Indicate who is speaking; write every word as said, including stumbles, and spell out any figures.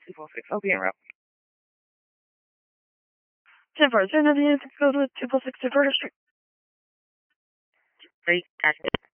Speaker 1: two four six, I'll be en route.
Speaker 2: ten four, zero nine six, go to two four six Diverter Street.
Speaker 1: Three, active.